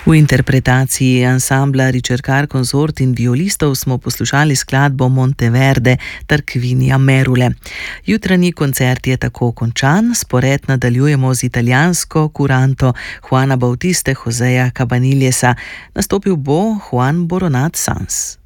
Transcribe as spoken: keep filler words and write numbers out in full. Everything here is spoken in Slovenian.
V interpretaciji ansambla Ricercar Consort in violistov smo poslušali skladbo Monteverde Tarquinija Merule. Jutranji koncert je tako končan, spored nadaljujemo z italijansko kuranto Juana Bautiste Joseja Cabanigliesa. Nastopil bo Juan Boronat Sans.